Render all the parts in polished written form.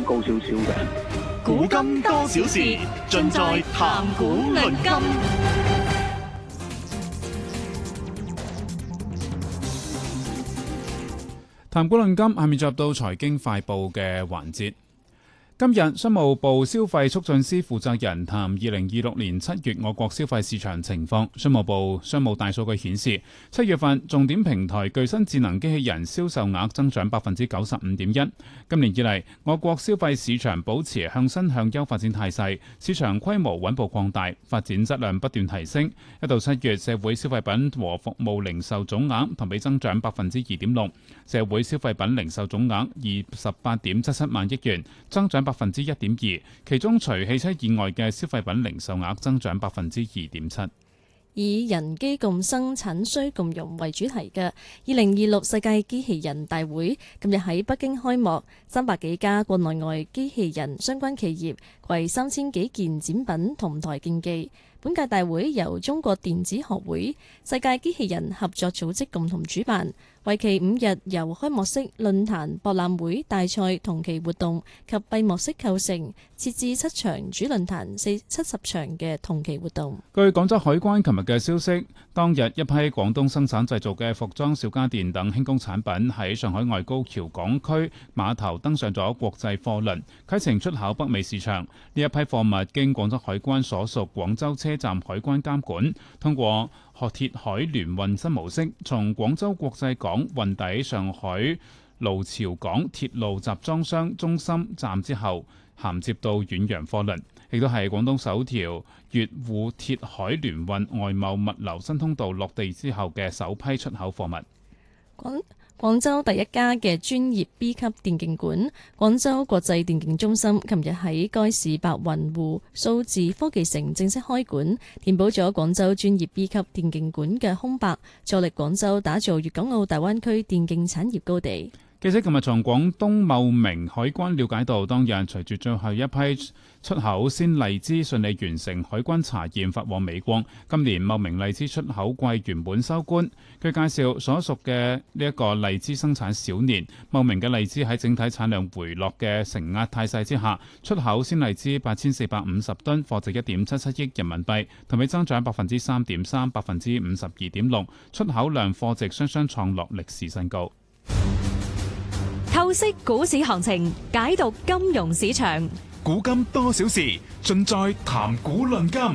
高少少嘅。 古今多少事，盡在談古論今。 談古論今，下面進入到財經快報嘅環節。今日，商務部消費促進司負責人談2026年7月我國消費市場情況。商務部商務大數據顯示，7月份重點平台具身智能機器人銷售額增長95.1%。今年以嚟，我國消費市場保持向新向優發展態勢，市場規模穩步擴大，發展質量不斷提升。一到7月，社會消費品和服務零售總額同比增長2.6%，社會消費品零售總額28.77萬億元，增長1.2%，其中除汽車以外嘅消費品零售額增長2.7%。 以人機共生產需共融為主題嘅2026世界機器人大會今日喺北京開幕，300幾家國內外機器人相關企業攜3000幾件展品同台競技。本屆大會由中國電子學會、世界機器人合作組織共同主辦，為期5日，由開幕式、論壇、博覽會、大賽同期活動及閉幕式構成，設置7場主論壇、70場嘅同期活動。 據廣州海關琴日嘅消息，當日一批廣東生產製造嘅服裝、小家電等輕工產品喺上海外高橋港區碼頭登上咗國際貨輪，啟程出口北美市場。呢一批貨物經廣州海關所屬廣州車站海關監管，通過鐵海聯運新模式，從廣州國際港運抵上海蘆潮港鐵路集裝箱中心站之後，銜接到遠洋貨輪，亦都係廣東首條粵滬鐵海聯運外貿物流新通道落地之後嘅首批出口貨物。 廣州第一家嘅專業 B 級電競館廣州國際電競中心，琴日喺該市白雲湖數字科技城正式開館，填補咗廣州專業 B 級電競館嘅空白，助力廣州打造粵港澳大灣區電競產業高地。 記者琴日從廣東茂名海關了解到，當日隨住最後一批出口鮮荔枝順利完成海關查驗，發往美國。今年茂名荔枝出口季圓滿收官。據介紹，所屬嘅呢一個荔枝生產小年，茂名嘅荔枝喺整體產量回落嘅承壓態勢之下，出口鮮荔枝8450噸，貨值1.77億人民幣，同比增長3.3%、52.6%，出口量貨值雙雙創落歷史新高。 透析股市行情，解讀金融市場， 古今多少事，盡在談古論今。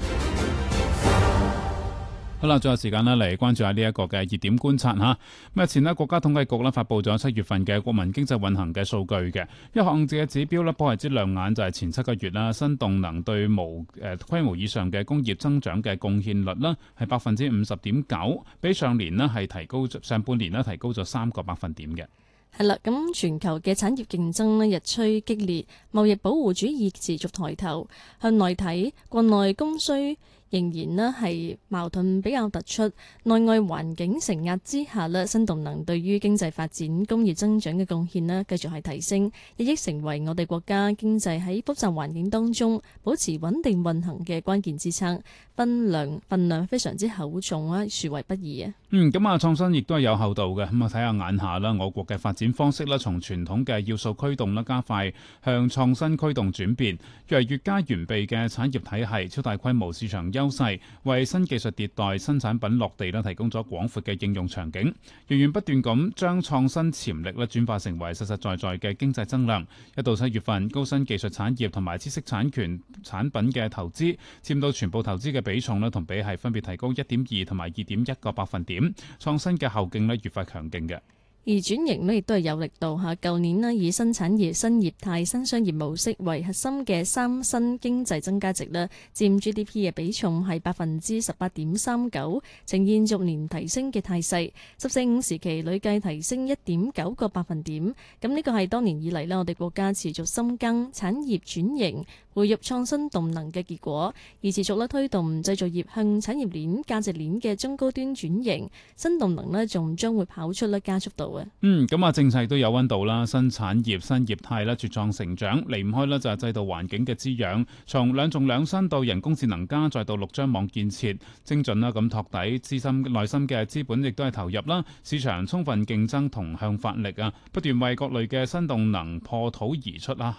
好啦，最後時間嚟關注下呢一個嘅熱點觀察嚇。日前國家統計局發布咗7月份嘅國民經濟運行嘅數據嘅一項嘅指標頗為之亮眼，就係前7個月啦，新動能對規模以上嘅工業增長嘅貢獻率啦係50.9%，比上年係提高，上半年提高咗3個百分點嘅。 係啦，咁全球嘅產業競爭日趨激烈，貿易保護主義持續抬頭，向內睇，國內供需仍然係矛盾比較突出，內外環境承壓之下新動能對於經濟發展、工業增長嘅貢獻繼續係提升，日益成為我哋國家經濟喺複雜環境當中保持穩定運行嘅關鍵支撐，分量非常之厚重，殊為不易啊！ 創新亦都係有厚度嘅，睇下眼下啦，我國嘅發展方式從傳統嘅要素驅動加快向創新驅動轉變，越嚟越加完備嘅產業體系、超大規模市場優勢，為新技術迭代、新產品落地提供咗廣闊嘅應用場景，源源不斷咁將創新潛力轉化成為實實在在嘅經濟增量。一到7月份，高新技術產業同埋知識產權產品嘅投資佔到全部投資嘅比重同比係分別提高1.2同埋2.1個百分點，創新嘅後勁越發強勁嘅。 而轉型亦都係有力度嚇。舊年以新產業、新業態、新商業模式為核心嘅3新經濟增加值佔 GDP 嘅比重係18.39%，呈現逐年提升嘅態勢。14.5時期累計提升1.9個百分點。咁呢個係多年以嚟我哋國家持續深耕產業轉型、匯入創新動能嘅結果，而持續推動製造業向產業鏈、價值鏈嘅中高端轉型，新動能仲將會跑出加速度。 政策都有溫度啦，新產業、新業態茁壯成長，離唔開就係制度環境嘅滋養，從兩重兩新到人工智能加，再到陸張網建設，精準咁托底，內心嘅資本亦都係投入啦，市場充分競爭同向發力不斷為各類嘅新動能破土而出